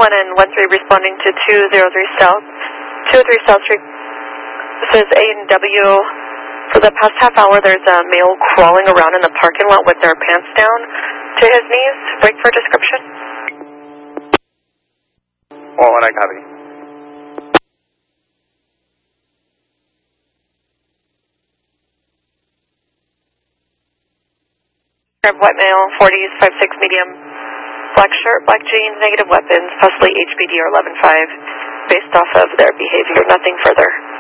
and 13 responding to 203 South. 203 South Street. This is A&W. For the past half hour, there's a male crawling around in the parking lot with their pants down to his knees. Wait for a description. Well, I copy. White male, 40s, 5'6", medium, black shirt, black jeans, negative weapons, possibly HBD or 11.5, based off of their behavior, nothing further.